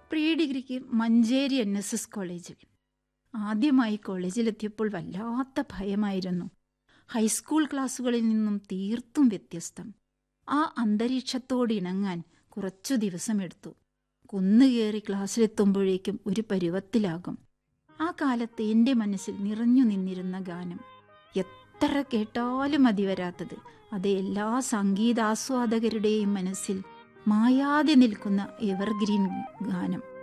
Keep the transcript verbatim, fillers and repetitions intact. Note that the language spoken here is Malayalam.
പ്രീ ഡിഗ്രിക്ക് മഞ്ചേരി എൻ എസ് എസ് കോളേജിൽ. ആദ്യമായി കോളേജിലെത്തിയപ്പോൾ വല്ലാത്ത ഭയമായിരുന്നു. ഹൈസ്കൂൾ ക്ലാസ്സുകളിൽ നിന്നും തീർത്തും വ്യത്യസ്തം. ആ അന്തരീക്ഷത്തോടിണങ്ങാൻ കുറച്ചു ദിവസമെടുത്തു. കുന്നുകയറി ക്ലാസ്സിലെത്തുമ്പോഴേക്കും ഒരു പരുവത്തിലാകും. ആ കാലത്ത് എൻ്റെ മനസ്സിൽ നിറഞ്ഞു നിന്നിരുന്ന ഗാനം, എത്ര കേട്ടാലും മതിവരാത്തത്, അത് എല്ലാ സംഗീതാസ്വാദകരുടെയും മനസ്സിൽ മായാതെ നിൽക്കുന്ന എവർഗ്രീൻ ഗാനം.